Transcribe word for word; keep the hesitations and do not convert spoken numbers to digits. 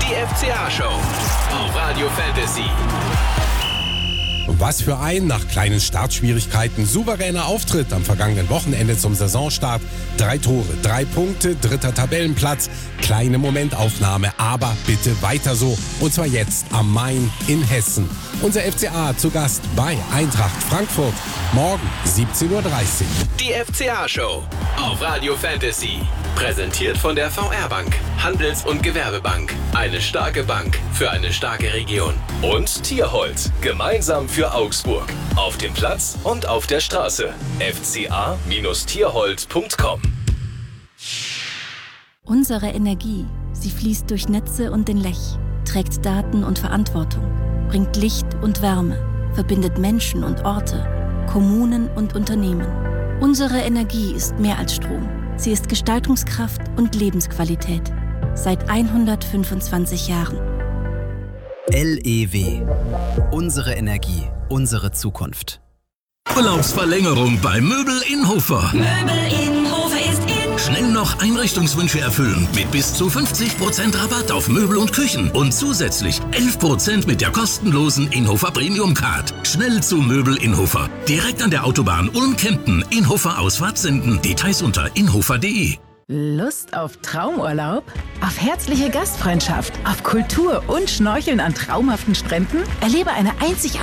Die F C A-Show auf Radio Fantasy. Was für ein, nach kleinen Startschwierigkeiten, souveräner Auftritt am vergangenen Wochenende zum Saisonstart. Drei Tore, drei Punkte, dritter Tabellenplatz. Kleine Momentaufnahme, aber bitte weiter so. Und zwar jetzt am Main in Hessen. Unser F C A zu Gast bei Eintracht Frankfurt. Morgen siebzehn Uhr dreißig. Die F C A-Show auf Radio Fantasy. Präsentiert von der V R-Bank, Handels- und Gewerbebank. Eine starke Bank für eine starke Region. Und Tierhold, gemeinsam für Augsburg. Auf dem Platz und auf der Straße. f c a Bindestrich tierhold punkt com. Unsere Energie, sie fließt durch Netze und den Lech, trägt Daten und Verantwortung, bringt Licht und Wärme, verbindet Menschen und Orte, Kommunen und Unternehmen. Unsere Energie ist mehr als Strom. Sie ist Gestaltungskraft und Lebensqualität. Seit hundertfünfundzwanzig Jahren. L E W. Unsere Energie, unsere Zukunft. Urlaubsverlängerung bei Möbel Inhofer. Möbel Inhofer ist in. Schnell noch Einrichtungswünsche erfüllen mit bis zu fünfzig Prozent Rabatt auf Möbel und Küchen und zusätzlich elf Prozent mit der kostenlosen Inhofer Premium Card. Schnell zu Möbel Inhofer. Direkt an der Autobahn Ulm-Kempten. Inhofer Ausfahrt senden. Details unter inhofer punkt de. Lust auf Traumurlaub? Auf herzliche Gastfreundschaft? Auf Kultur und Schnorcheln an traumhaften Stränden? Erlebe eine einzigartige